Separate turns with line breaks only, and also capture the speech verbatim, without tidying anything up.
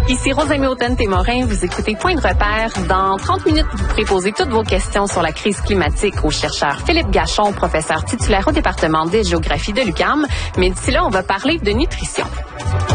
Ici Rosemée Autun-Témorin, vous écoutez Point de repère. Dans trente minutes, vous pourrez poser toutes vos questions sur la crise climatique au chercheur Philippe Gachon, professeur titulaire au département de géographie de l'U Q A M. Mais d'ici là, on va parler de nutrition.